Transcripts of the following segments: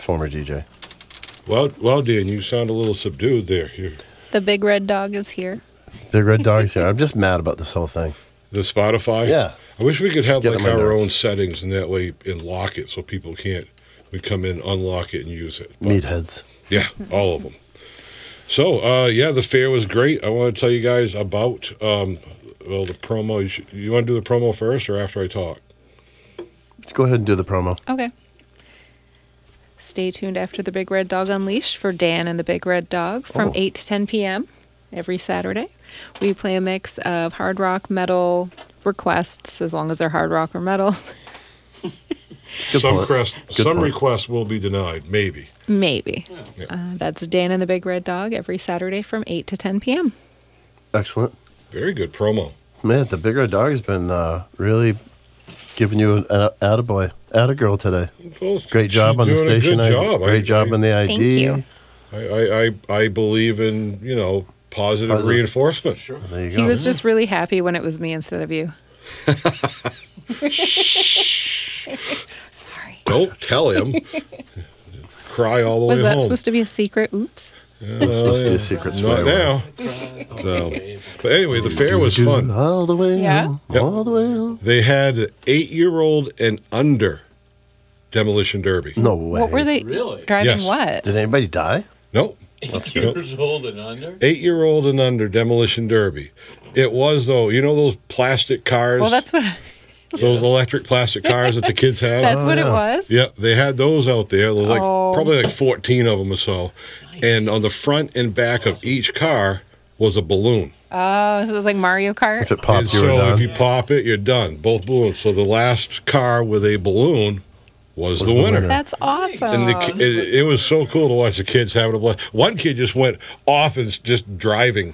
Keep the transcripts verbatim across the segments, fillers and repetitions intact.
former D J. Well, well, Dan, you sound a little subdued there. You're, The big red dog is here. Big Red Dog's here. I'm just mad about this whole thing. the Spotify? Yeah. I wish we could have It's like getting on my our nerves. own settings, and that way and lock it so people can't. We come in, unlock it, and use it. But, Meatheads. yeah, all of them. So, uh, yeah, the fair was great. I want to tell you guys about um, well the promo. You, should, you want to do the promo first or after I talk? Go ahead and do the promo. Okay. Stay tuned after the Big Red Dog Unleashed for Dan and the Big Red Dog from Oh. eight to ten p.m. every Saturday. We play a mix of hard rock, metal requests, as long as they're hard rock or metal. It's a good Some point. crest, Good some point. requests will be denied, maybe. Maybe. Yeah. Uh, that's Dan and the Big Red Dog every Saturday from eight to ten p.m. Excellent. Very good promo. Man, the Big Red Dog has been uh, really giving you an a- attaboy, attagirl today. Well, Great job she's on the doing a station. Good I- job. Great I, job I, on the I D. Thank you. I, I, I, I believe in, you know, positive, Positive. reinforcement. Sure. There you He go. was just really happy when it was me instead of you. Sorry. Don't tell him. Cry all the Was way that home. supposed to be a secret? Oops. It's supposed to be a secret swear Not word. now. So, but anyway, the fair was Do fun. All the way Yeah? home, Yep. all the way home. They had eight-year-old and under demolition derby. No way. What were they Really? driving? Yes. What? Did anybody die? Nope. Eight years old and under? Eight-year-old and under demolition derby. It was though. You know those plastic cars? Well, that's what those electric plastic cars that the kids have. that's what it yeah. was. Yep, they had those out there. There was like Oh. probably like fourteen of them or so. And on the front and back of each car was a balloon. Oh, so it was like Mario Kart. If it And popped, you were so done. if you pop it, you're done. Both balloons. So the last car with a balloon was, Was the, the winner. winner. That's awesome. And the, ki- it, it was so cool to watch the kids having a blast. One kid just went off and s- just driving.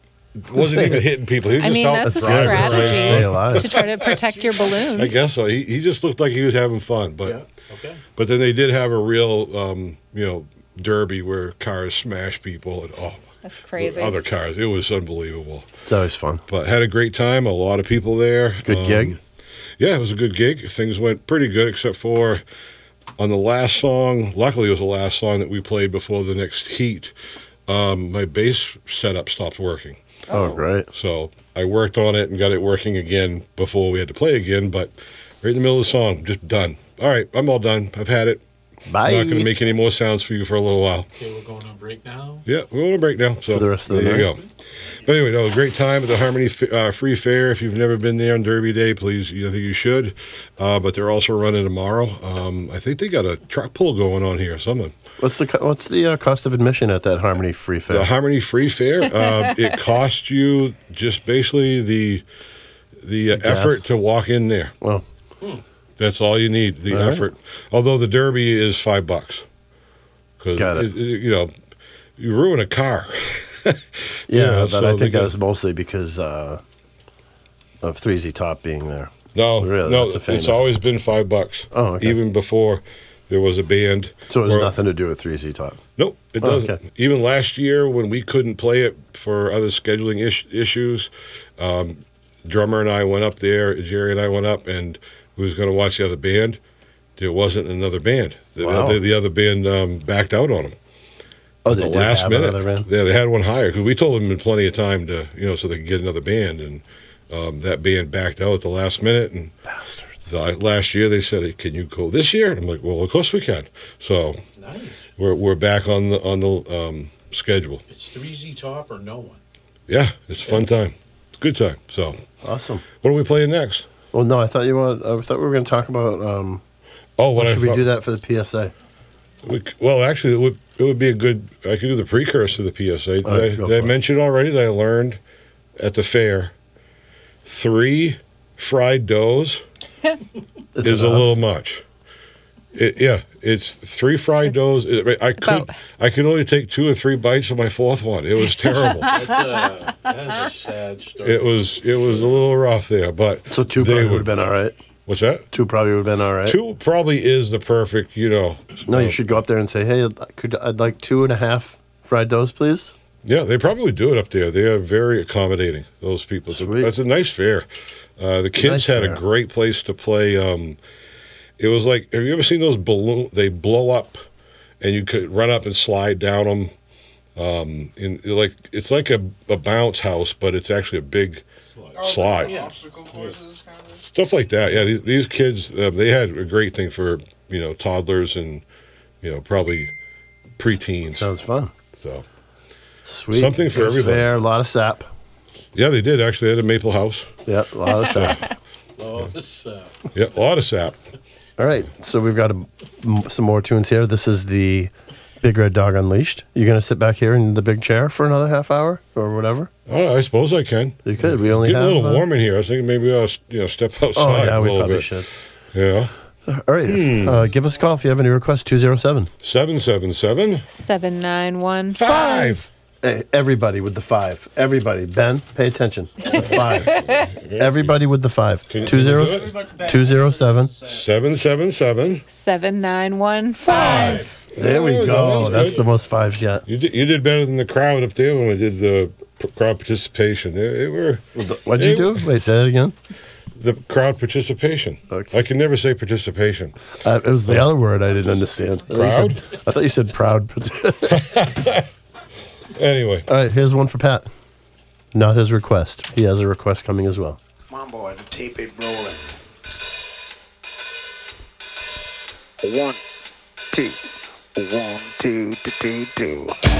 Wasn't even hitting people. He was I just mean, out that's a driving. That's the way to strategy. stay alive. to try to protect your balloons. I guess so. He, he just looked like he was having fun. But Yeah. Okay. but then they did have a real um, you know derby where cars smash people and oh That's crazy. other cars. It was unbelievable. It's always fun. But had a great time. A lot of people there. Good Um, gig. Yeah, it was a good gig. Things went pretty good, except for on the last song. Luckily, it was the last song that we played before the next heat. Um, my bass setup stopped working, Oh, great. so I worked on it and got it working again before we had to play again. But right in the middle of the song, just done. All right, I'm all done. I've had it. Bye. I'm not going to make any more sounds for you for a little while. Okay, we're going on break now. Yeah, we're going to break now. So For the rest of the there night. you go. But anyway, no, a great time at the Harmony F- uh, Free Fair. If you've never been there on Derby Day, please, I think you should. Uh, but they're also running tomorrow. Um, I think they got a truck pull going on here or something. What's the co- what's the uh, cost of admission at that Harmony Free Fair? The Harmony Free Fair, uh, it costs you just basically the the uh, The gas. effort to walk in there. Well, That's all you need, the All right. effort. Although the Derby is five bucks. Because, Got it. you know, you ruin a car. yeah, Yeah, but so I they think that got- was mostly because uh, of three Z Top being there. No, Really? no, That's a it's famous- always been five bucks. Oh, okay. Even before there was a band. So it has where- nothing to do with three Z Top. Nope, it Oh, doesn't. okay. Even last year when we couldn't play it for other scheduling is- issues, um, drummer and I went up there, Jerry and I went up, and we was going to watch the other band. There wasn't another band. The, Wow. the, the other band um, backed out on them. Oh, At they the did last have minute. another band? Yeah, they had one higher because we told them in plenty of time to, you know, so they could get another band, and um, that band backed out at the last minute. And Bastards. so I, last year they said, hey, "Can you go this year?" And I'm like, "Well, of course we can." So Nice. we're we're back on the on the um, schedule. It's three Z Top or no one. Yeah, it's a fun time. It's a good time. So Awesome. what are we playing next? Well, no, I thought you want. I thought we were going to talk about. Um, Oh, what what I should we thought- do that for the P S A? We, c- well, actually, it would it would be a good. I could do the precursor to the P S A. Did, All right, I, go did I for it. mention already that I learned at the fair three fried doughs It's is a enough. little much. It, yeah, it's three fried doughs. It- I could About- I could only take two or three bites of my fourth one. It was terrible. That's a, that is a sad story. it was it was a little rough there, but So two they probably would- would have been all right. What's that? Two probably would have been all right. Two probably is the perfect, you know. No, uh, you should go up there and say, "Hey, I'd- could I'd like two and a half fried doughs, please." Yeah, they probably do it up there. They are very accommodating, those people. It's a- Sweet. That's a nice fair. Uh, the kids Nice had fair. a great place to play. Um, it was like, have you ever seen those balloon? They blow up and you could run up and slide down them. Um, in like it's like a, a bounce house, but it's actually a big slide. Yeah. Obstacle courses, kind of. Stuff like that. Yeah, these, these kids, uh, they had a great thing for, you know, toddlers and, you know, probably preteens. Sounds fun. So, Sweet. Something for Good everybody. Fair, a lot of sap. yeah, they did actually. They had a maple house. Yeah, a lot of sap. Oh, this, uh, Yeah, a lot of sap. All right, so we've got a, m- some more tunes here. This is the Big Red Dog Unleashed. You gonna sit back here in the big chair for another half hour or whatever? Oh, I suppose I can. You could. We only Getting have a little uh, warm in here. I was thinking maybe I'll, you know, step outside Oh yeah, a we little probably bit. should. Yeah. All right, Hmm. uh, give us a call if you have any requests. Two zero seven seven seven seven Seven nine one five. Hey, everybody with the five. Everybody, Ben, pay attention. The five. Everybody with the five. Can you- Two can you zero do it? Everybody back. two zero seven. seven seven seven seven nine one five. There we Oh, go. that That's was the good. most fives yet. You did, you did better than the crowd up there when we did the p- crowd participation. They, they were What'd you do? Wait, say that again. the crowd participation. Okay. I can never say participation. Uh, it was the other word I didn't understand. I thought you said- Proud? I thought you said proud. Anyway, All right, here's one for Pat. Not his request. He has a request coming as well. Come on, boy, the tape it rolling. One, two, one, two, two, two, two.